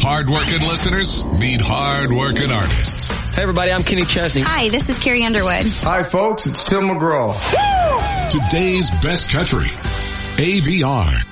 hard-working listeners meet hard-working artists. Hey, everybody, I'm Kenny Chesney. Hi, this is Carrie Underwood. Hi, folks, it's Tim McGraw. Today's best country. AVR.